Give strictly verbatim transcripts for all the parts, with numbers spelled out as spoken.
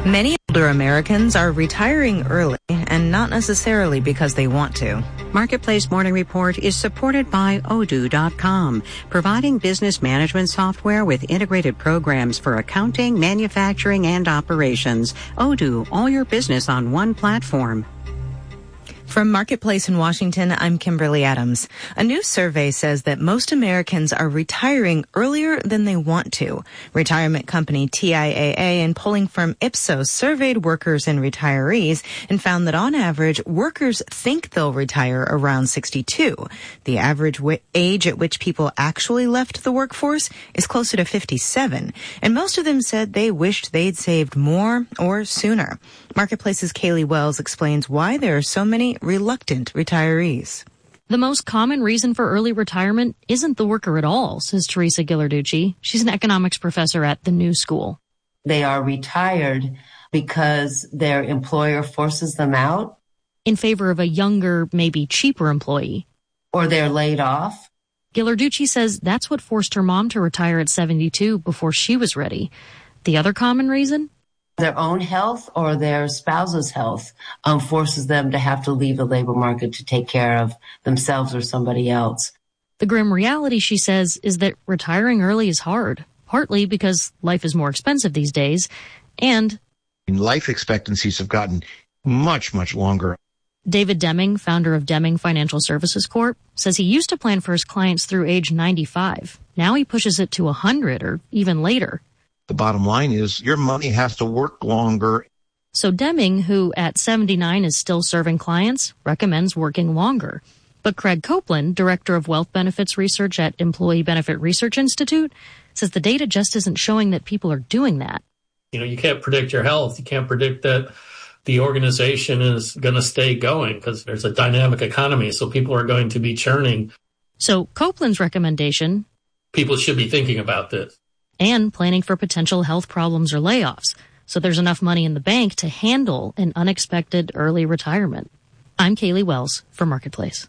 Many older Americans are retiring early and not necessarily because they want to. Marketplace Morning Report is supported by Odoo dot com, providing business management software with integrated programs for accounting, manufacturing, and operations. Odoo, all your business on one platform. From Marketplace in Washington, I'm Kimberly Adams. A new survey says that most Americans are retiring earlier than they want to. Retirement company T I A A and polling firm Ipsos surveyed workers and retirees and found that on average, workers think they'll retire around sixty-two. The average w- age at which people actually left the workforce is closer to fifty-seven. And most of them said they wished they'd saved more or sooner. Marketplace's Kaylee Wells explains why there are so many reluctant retirees. The most common reason for early retirement isn't the worker at all, says Teresa Ghilarducci. She's an economics professor at the New School. They are retired because their employer forces them out. In favor of a younger, maybe cheaper employee. Or they're laid off. Ghilarducci says that's what forced her mom to retire at seventy-two before she was ready. The other common reason? Their own health or their spouse's health um, forces them to have to leave the labor market to take care of themselves or somebody else. The grim reality, she says, is that retiring early is hard, partly because life is more expensive these days, and life expectancies have gotten much, much longer. David Deming, founder of Deming Financial Services Corp, says he used to plan for his clients through age ninety-five. Now he pushes it to one hundred or even later. The bottom line is your money has to work longer. So Deming, who at seventy-nine is still serving clients, recommends working longer. But Craig Copeland, director of wealth benefits research at Employee Benefit Research Institute, says the data just isn't showing that people are doing that. You know, you can't predict your health. You can't predict that the organization is going to stay going because there's a dynamic economy. So people are going to be churning. So Copeland's recommendation, people should be thinking about this. And planning for potential health problems or layoffs, so there's enough money in the bank to handle an unexpected early retirement. I'm Kaylee Wells for Marketplace.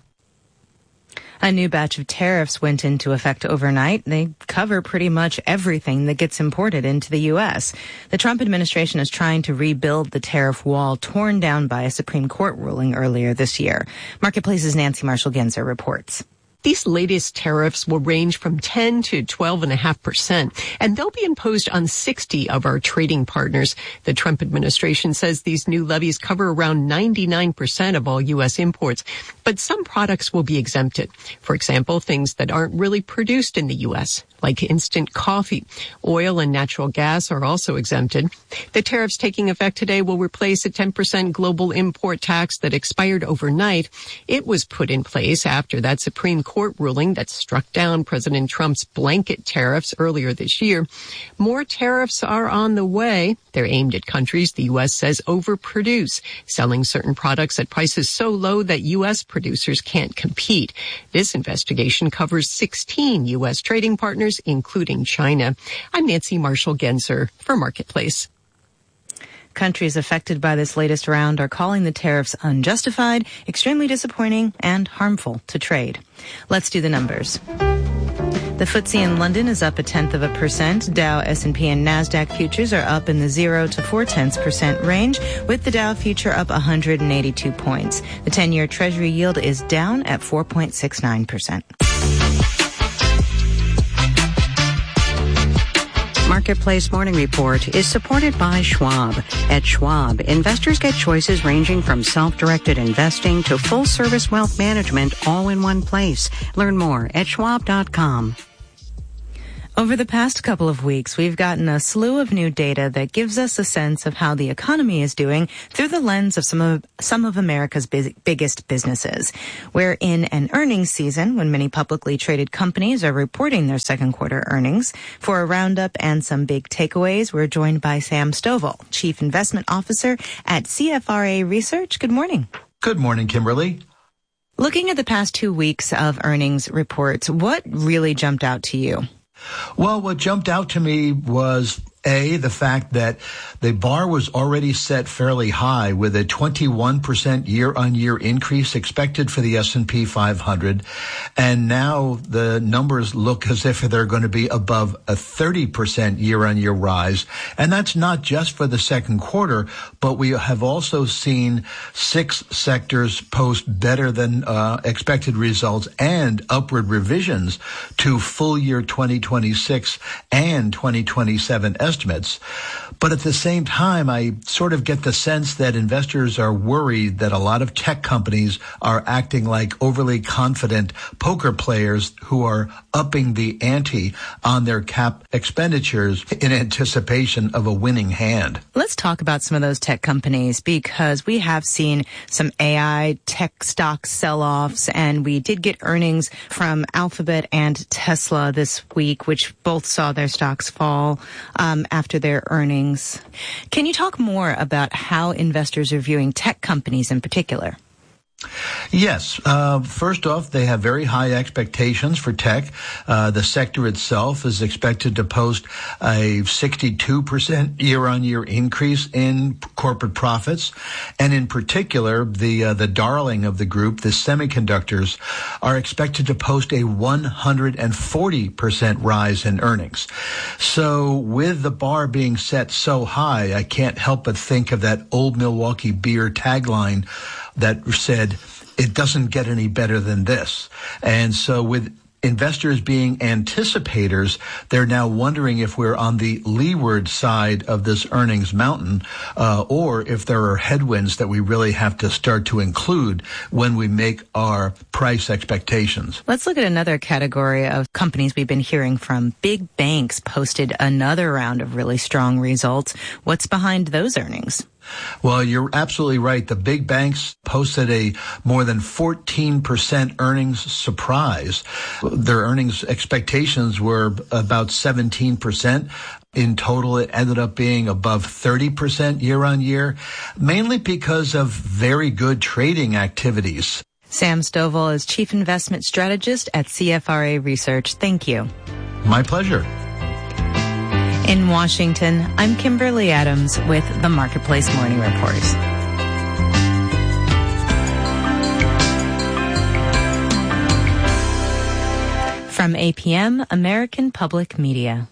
A new batch of tariffs went into effect overnight. They cover pretty much everything that gets imported into the U S. The Trump administration is trying to rebuild the tariff wall torn down by a Supreme Court ruling earlier this year. Marketplace's Nancy Marshall-Genzer reports. These latest tariffs will range from ten to twelve point five percent, and they'll be imposed on sixty of our trading partners. The Trump administration says these new levies cover around ninety-nine percent of all U S imports, but some products will be exempted. For example, things that aren't really produced in the U S, like instant coffee. Oil and natural gas are also exempted. The tariffs taking effect today will replace a ten percent global import tax that expired overnight. It was put in place after that Supreme Court ruling that struck down President Trump's blanket tariffs earlier this year. More tariffs are on the way. They're aimed at countries the U S says overproduce, selling certain products at prices so low that U S producers can't compete. This investigation covers sixteen U S trading partners, including China. I'm Nancy Marshall-Genzer for Marketplace. Countries affected by this latest round are calling the tariffs unjustified, extremely disappointing, and harmful to trade. Let's do the numbers. The F T S E in London is up a tenth of a percent. Dow, S and P, and NASDAQ futures are up in the zero to four tenths percent range, with the Dow future up one hundred eighty-two points. The ten-year Treasury yield is down at four point six nine percent. Marketplace Morning Report is supported by Schwab. At Schwab, investors get choices ranging from self-directed investing to full-service wealth management all in one place. Learn more at schwab dot com. Over the past couple of weeks, we've gotten a slew of new data that gives us a sense of how the economy is doing through the lens of some of some of America's big, biggest businesses. We're in an earnings season when many publicly traded companies are reporting their second quarter earnings. For a roundup and some big takeaways, we're joined by Sam Stovall, Chief Investment Officer at C F R A Research. Good morning. Good morning, Kimberly. Looking at the past two weeks of earnings reports, what really jumped out to you? Well, what jumped out to me was A, the fact that the bar was already set fairly high with a twenty-one percent year-on-year increase expected for the S and P five hundred. And now the numbers look as if they're going to be above a thirty percent year-on-year rise. And that's not just for the second quarter, but we have also seen six sectors post better than uh, expected results and upward revisions to full year twenty twenty-six and twenty twenty-seven estimates. Estimates. But at the same time, I sort of get the sense that investors are worried that a lot of tech companies are acting like overly confident poker players who are upping the ante on their cap expenditures in anticipation of a winning hand. Let's talk about some of those tech companies, because we have seen some A I tech stock sell-offs, and we did get earnings from Alphabet and Tesla this week, which both saw their stocks fall um, after their earnings. Can you talk more about how investors are viewing tech companies in particular? Yes. Uh, first off, they have very high expectations for tech. Uh, the sector itself is expected to post a sixty-two percent year-on-year increase in corporate profits. And in particular, the uh, the darling of the group, the semiconductors, are expected to post a one hundred forty percent rise in earnings. So with the bar being set so high, I can't help but think of that old Milwaukee beer tagline that said, it doesn't get any better than this. And so with investors being anticipators, they're now wondering if we're on the leeward side of this earnings mountain, uh, or if there are headwinds that we really have to start to include when we make our price expectations. Let's look at another category of companies we've been hearing from. Big banks posted another round of really strong results. What's behind those earnings? Well, you're absolutely right. The big banks posted a more than fourteen percent earnings surprise. Their earnings expectations were about seventeen percent. In total, it ended up being above thirty percent year on year, mainly because of very good trading activities. Sam Stovall is Chief Investment Strategist at C F R A Research. Thank you. My pleasure. In Washington, I'm Kimberly Adams with the Marketplace Morning Report. From A P M, American Public Media.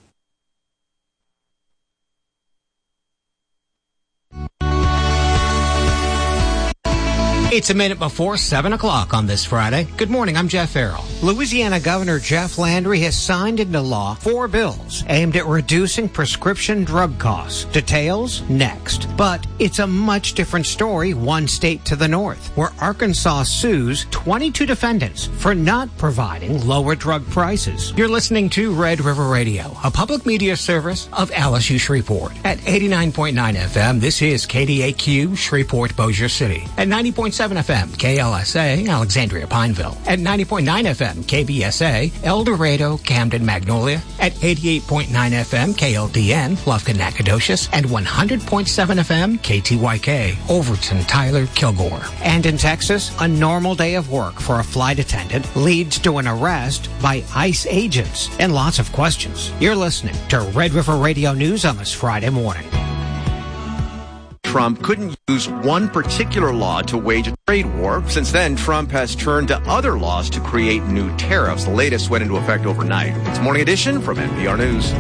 It's a minute before seven o'clock on this Friday. Good morning, I'm Jeff Farrell. Louisiana Governor Jeff Landry has signed into law four bills aimed at reducing prescription drug costs. Details next. But it's a much different story one state to the north, where Arkansas sues twenty-two defendants for not providing lower drug prices. You're listening to Red River Radio, a public media service of L S U Shreveport. At eighty-nine point nine F M, this is K D A Q, Shreveport, Bossier City. At ninety point seven F M, K L S A, Alexandria, Pineville. At ninety point nine F M, K B S A, El Dorado, Camden, Magnolia. At eighty-eight point nine F M, K L D N, Lufkin, Nacogdoches. And one hundred point seven F M, K T Y K, Overton, Tyler, Kilgore. And in Texas, a normal day of work for a flight attendant leads to an arrest by ICE agents and lots of questions. You're listening to Red River Radio News on this Friday morning. Trump couldn't use one particular law to wage a trade war. Since then, Trump has turned to other laws to create new tariffs. The latest went into effect overnight. It's Morning Edition from N P R News.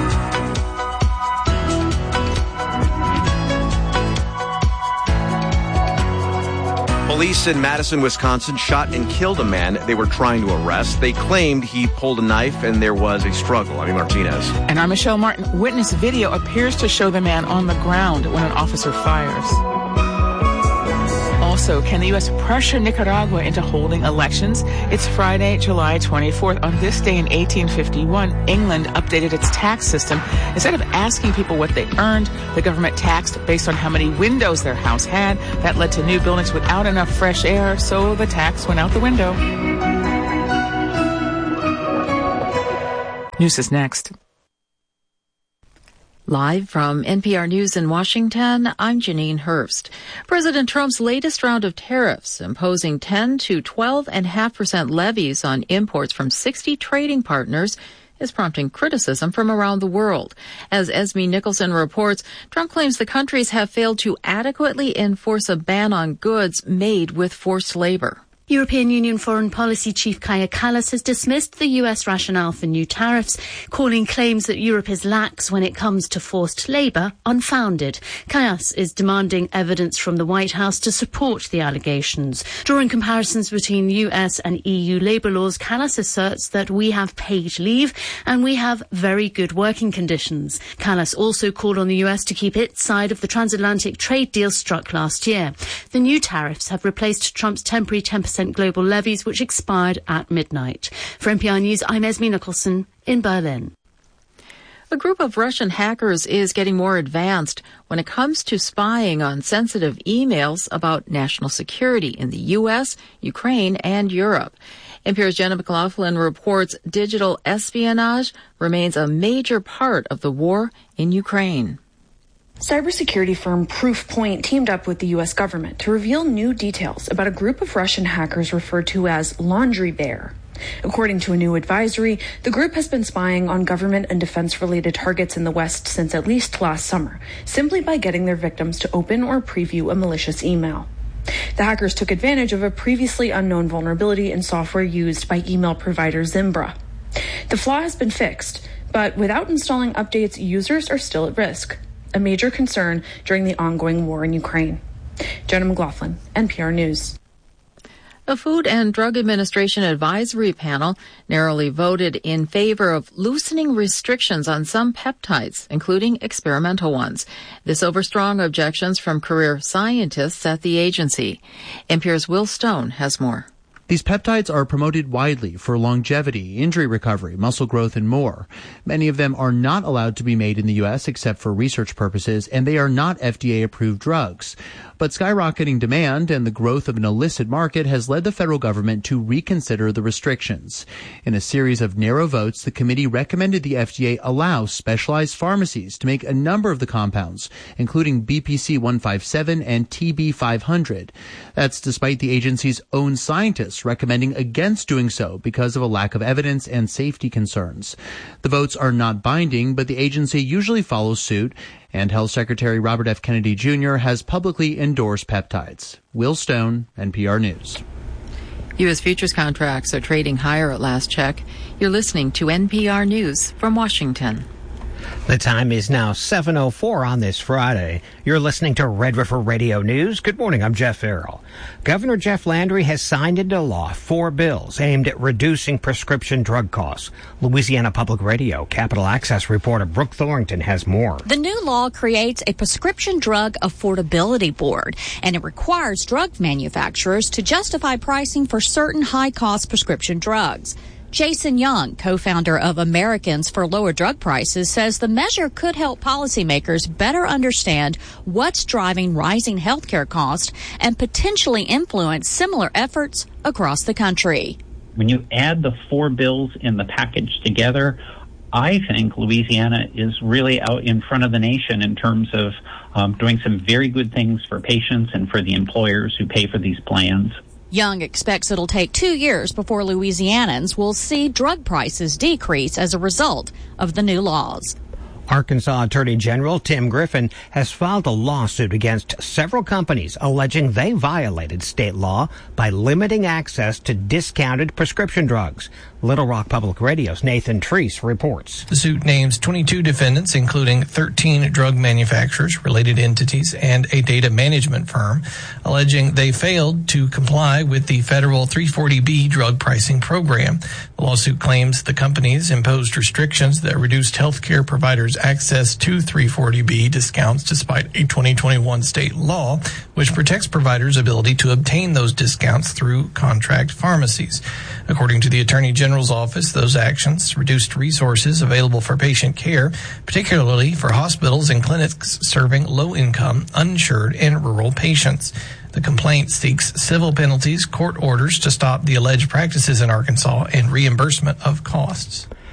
Police in Madison, Wisconsin shot and killed a man they were trying to arrest. They claimed he pulled a knife and there was a struggle. Amy Martinez. And our Michelle Martin witness video appears to show the man on the ground when an officer fires. Also, can the U S pressure Nicaragua into holding elections? It's Friday, July twenty-fourth. On this day in eighteen fifty-one, England updated its tax system. Instead of asking people what they earned, the government taxed based on how many windows their house had. That led to new buildings without enough fresh air, so the tax went out the window. News is next. Live from N P R News in Washington, I'm Janine Hurst. President Trump's latest round of tariffs, imposing ten to twelve point five percent levies on imports from sixty trading partners, is prompting criticism from around the world. As Esme Nicholson reports, Trump claims the countries have failed to adequately enforce a ban on goods made with forced labor. European Union Foreign Policy Chief Kaja Kallas has dismissed the U S rationale for new tariffs, calling claims that Europe is lax when it comes to forced labour unfounded. Kallas is demanding evidence from the White House to support the allegations. Drawing comparisons between U S and E U labour laws, Kallas asserts that we have paid leave and we have very good working conditions. Kallas also called on the U S to keep its side of the transatlantic trade deal struck last year. The new tariffs have replaced Trump's temporary ten percent global levies, which expired at midnight. For N P R News, I'm Esme Nicholson in Berlin. A group of Russian hackers is getting more advanced when it comes to spying on sensitive emails about national security in the U S, Ukraine, and Europe. N P R's Jenna McLaughlin reports digital espionage remains a major part of the war in Ukraine. Cybersecurity firm Proofpoint teamed up with the U S government to reveal new details about a group of Russian hackers referred to as Laundry Bear. According to a new advisory, the group has been spying on government and defense-related targets in the West since at least last summer, simply by getting their victims to open or preview a malicious email. The hackers took advantage of a previously unknown vulnerability in software used by email provider Zimbra. The flaw has been fixed, but without installing updates, users are still at risk, a major concern during the ongoing war in Ukraine. Jenna McLaughlin, N P R News. A Food and Drug Administration advisory panel narrowly voted in favor of loosening restrictions on some peptides, including experimental ones. This over strong objections from career scientists at the agency. N P R's Will Stone has more. These peptides are promoted widely for longevity, injury recovery, muscle growth, and more. Many of them are not allowed to be made in the U S except for research purposes, and they are not F D A-approved drugs. But skyrocketing demand and the growth of an illicit market has led the federal government to reconsider the restrictions. In a series of narrow votes, the committee recommended the F D A allow specialized pharmacies to make a number of the compounds, including B P C one fifty-seven and T B five hundred. That's despite the agency's own scientists recommending against doing so because of a lack of evidence and safety concerns. The votes are not binding, but the agency usually follows suit, and Health Secretary Robert F. Kennedy Junior has publicly endorsed peptides. Will Stone, N P R News. U S futures contracts are trading higher at last check. You're listening to N P R News from Washington. The time is now seven oh four on this Friday. You're listening to Red River Radio News. Good morning, I'm Jeff Farrell. Governor Jeff Landry has signed into law four bills aimed at reducing prescription drug costs. Louisiana Public Radio Capital Access reporter Brooke Thornton has more. The new law creates a Prescription Drug Affordability Board, and it requires drug manufacturers to justify pricing for certain high-cost prescription drugs. Jason Young, co-founder of Americans for Lower Drug Prices, says the measure could help policymakers better understand what's driving rising healthcare costs and potentially influence similar efforts across the country. When you add the four bills in the package together, I think Louisiana is really out in front of the nation in terms of um, doing some very good things for patients and for the employers who pay for these plans. Young expects it'll take two years before Louisianans will see drug prices decrease as a result of the new laws. Arkansas Attorney General Tim Griffin has filed a lawsuit against several companies alleging they violated state law by limiting access to discounted prescription drugs. Little Rock Public Radio's Nathan Treese reports. The suit names twenty-two defendants, including thirteen drug manufacturers, related entities, and a data management firm, alleging they failed to comply with the federal three forty B drug pricing program. The lawsuit claims the companies imposed restrictions that reduced healthcare providers' access to three forty B discounts despite a twenty twenty-one state law, which protects providers' ability to obtain those discounts through contract pharmacies. According to the Attorney General's office, those actions reduced resources available for patient care, particularly for hospitals and clinics serving low-income, uninsured, and rural patients. The complaint seeks civil penalties, court orders to stop the alleged practices in Arkansas, and reimbursement of costs.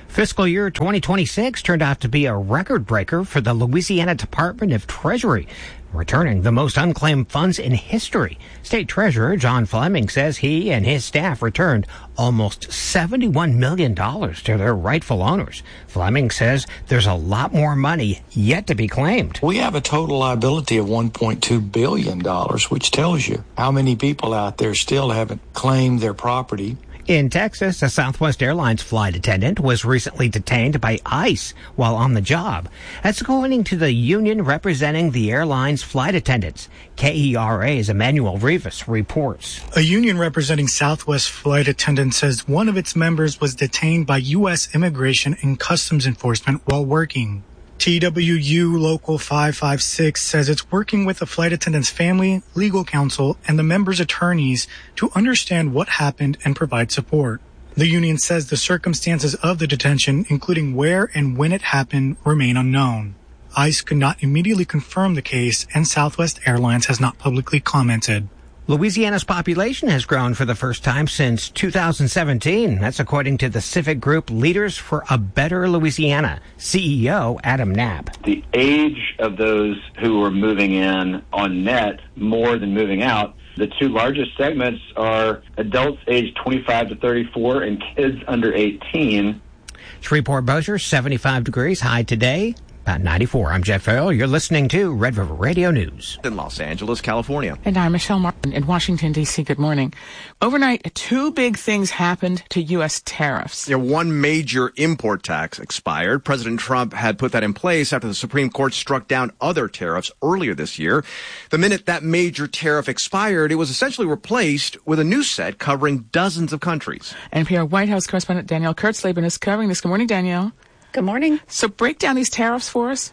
Fiscal year twenty twenty-six turned out to be a record breaker for the Louisiana Department of Treasury, returning the most unclaimed funds in history. State Treasurer John Fleming says he and his staff returned almost seventy-one million dollars to their rightful owners. Fleming says there's a lot more money yet to be claimed. We have a total liability of one point two billion dollars, which tells you how many people out there still haven't claimed their property. In Texas, a Southwest Airlines flight attendant was recently detained by ICE while on the job. That's according to the union representing the airline's flight attendants. K E R A's Emmanuel Rivas reports. A union representing Southwest flight attendants says one of its members was detained by U S Immigration and Customs Enforcement while working. T W U Local five five six says it's working with the flight attendant's family, legal counsel, and the members' attorneys to understand what happened and provide support. The union says the circumstances of the detention, including where and when it happened, remain unknown. ICE could not immediately confirm the case, and Southwest Airlines has not publicly commented. Louisiana's population has grown for the first time since two thousand seventeen. That's according to the civic group Leaders for a Better Louisiana. C E O Adam Knapp. The age of those who are moving in on net more than moving out, the two largest segments are adults aged twenty-five to thirty-four and kids under eighteen. Shreveport Bossier, seventy-five degrees, high today. About ninety-four. I'm Jeff Farrell. You're listening to Red River Radio News. In Los Angeles, California. And I'm Michelle Martin in Washington, D C. Good morning. Overnight, two big things happened to U S tariffs. Yeah, one major import tax expired. President Trump had put that in place after the Supreme Court struck down other tariffs earlier this year. The minute that major tariff expired, it was essentially replaced with a new set covering dozens of countries. N P R White House correspondent Danielle Kurtzleben is covering this. Good morning, Danielle. Good morning. So break down these tariffs for us.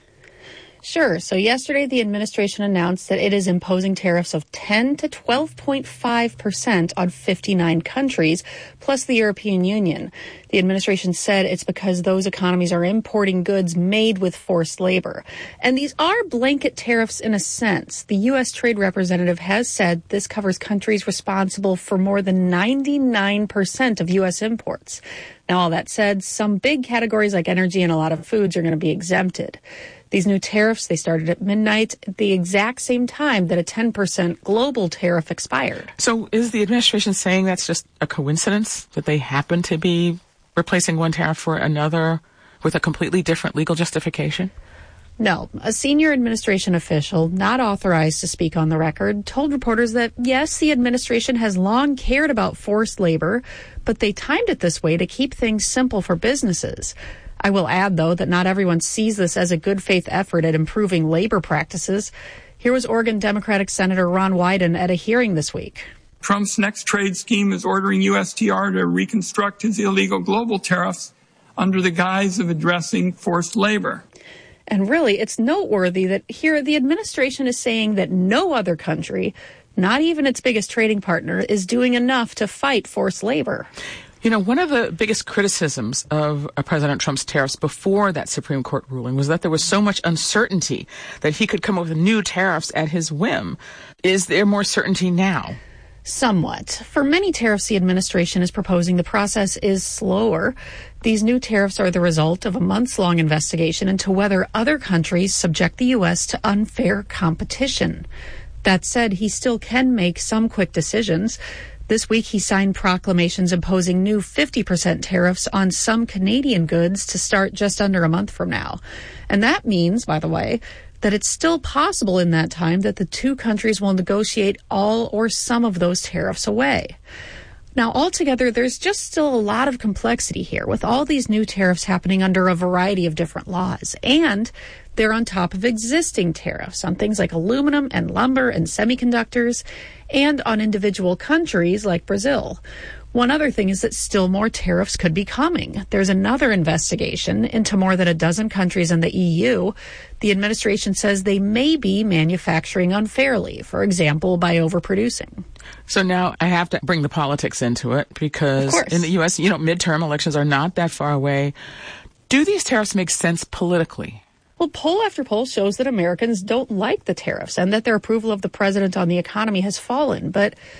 Sure. So yesterday, the administration announced that it is imposing tariffs of ten to twelve point five percent on fifty-nine countries, plus the European Union. The administration said it's because those economies are importing goods made with forced labor. And these are blanket tariffs in a sense. The U S Trade Representative has said this covers countries responsible for more than ninety-nine percent of U S imports. Now, all that said, some big categories like energy and a lot of foods are going to be exempted. These new tariffs, they started at midnight at the exact same time that a ten percent global tariff expired. So is the administration saying that's just a coincidence, that they happen to be replacing one tariff for another with a completely different legal justification? No. A senior administration official, not authorized to speak on the record, told reporters that, yes, the administration has long cared about forced labor, but they timed it this way to keep things simple for businesses. I will add, though, that not everyone sees this as a good faith effort at improving labor practices. Here was Oregon Democratic Senator Ron Wyden at a hearing this week. Trump's next trade scheme is ordering U S T R to reconstruct his illegal global tariffs under the guise of addressing forced labor. And really, it's noteworthy that here the administration is saying that no other country, not even its biggest trading partner, is doing enough to fight forced labor. You know, one of the biggest criticisms of uh, President Trump's tariffs before that Supreme Court ruling was that there was so much uncertainty that he could come up with new tariffs at his whim. Is there more certainty now? Somewhat. For many tariffs the administration is proposing, the process is slower. These new tariffs are the result of a months-long investigation into whether other countries subject the U S to unfair competition. That said, he still can make some quick decisions. This week, he signed proclamations imposing new fifty percent tariffs on some Canadian goods to start just under a month from now. And that means, by the way, that it's still possible in that time that the two countries will negotiate all or some of those tariffs away. Now, altogether, there's just still a lot of complexity here with all these new tariffs happening under a variety of different laws. And they're on top of existing tariffs on things like aluminum and lumber and semiconductors, and on individual countries like Brazil. One other thing is that still more tariffs could be coming. There's another investigation into more than a dozen countries in the E U. The administration says they may be manufacturing unfairly, for example, by overproducing. So now I have to bring the politics into it because in the U S, you know, midterm elections are not that far away. Do these tariffs make sense politically? Well, poll after poll shows that Americans don't like the tariffs and that their approval of the president on the economy has fallen. But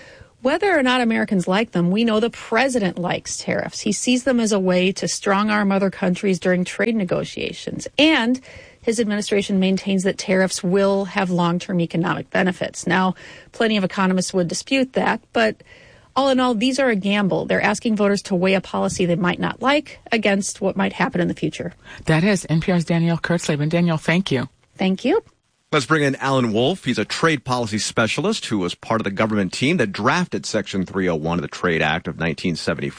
Whether or not Americans like them, we know the president likes tariffs. He sees them as a way to strong-arm other countries during trade negotiations. And his administration maintains that tariffs will have long-term economic benefits. Now, plenty of economists would dispute that, but all in all, these are a gamble. They're asking voters to weigh a policy they might not like against what might happen in the future. That is N P R's Danielle Kurtzleben. Danielle, thank you. Thank you. Let's bring in Alan Wolf. He's a trade policy specialist who was part of the government team that drafted Section three oh one of the Trade Act of nineteen seventy-four.